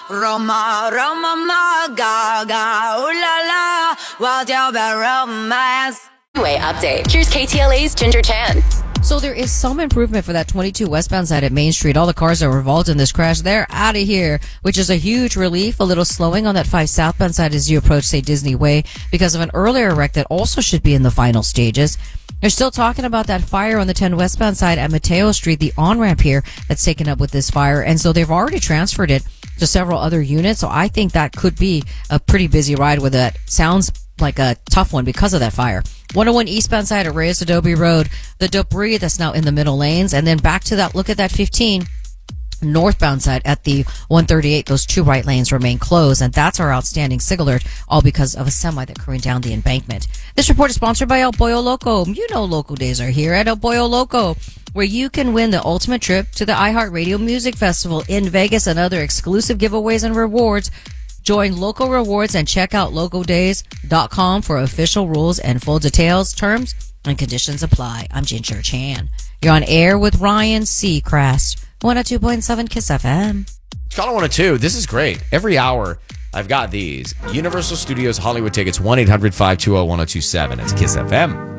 Roma, Roma, ma, ga, ooh la la, what's your bad romance? Way update. Here's KTLA's Ginger Chan. So there is some improvement for that 22 westbound side at Main Street. All the cars that were involved in this crash, they're out of here, which is a huge relief. A little slowing on that 5 southbound side as you approach, say, Disney Way because of an earlier wreck that also should be in the final stages. They're still talking about that fire on the 10 westbound side at Mateo Street, the on-ramp here that's taken up with this fire. And so they've already transferred it to several other units. So I think that could be a pretty busy ride with that. Sounds like a tough one because of that fire. 101 eastbound side at Reyes Adobe Road, the debris that's now in the middle lanes. And then back to that, look at that 15 northbound side at the 138. Those 2 right lanes remain closed, and that's our outstanding signal alert, all because of a semi that careened down the embankment. This report is sponsored by El Pollo Loco. You know Loco Days are here at El Pollo Loco, where you can win the ultimate trip to the iHeartRadio Music Festival in Vegas and other exclusive giveaways and rewards. Join Loco Rewards and check out locodays.com for official rules and full details. Terms and conditions apply. I'm Ginger Chan. You're on air with Ryan Seacrest. 102.7 Kiss FM. Call 102. This is great. Every hour, I've got these. Universal Studios Hollywood tickets, 1-800-520-1027. It's Kiss FM.